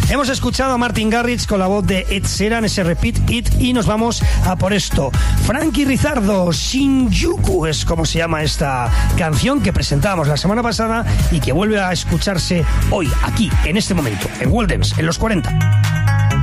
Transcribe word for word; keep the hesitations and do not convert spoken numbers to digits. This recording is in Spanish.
Hemos escuchado a Martin Garrix con la voz de Ed Sheeran, ese Repeat It, y nos vamos a por esto. Frankie Rizardo, Shinjuku es como se llama esta canción que presentábamos la semana pasada y que vuelve a escucharse hoy, aquí, en este momento, en World Dance, en los cuarenta.